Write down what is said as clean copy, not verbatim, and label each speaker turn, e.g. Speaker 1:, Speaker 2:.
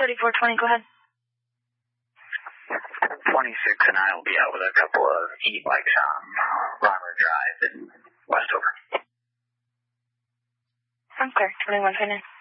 Speaker 1: 3420, go ahead.
Speaker 2: 26 and I will be out with a couple of e-bikes on Robert Drive in Westover.
Speaker 1: Okay, 2129.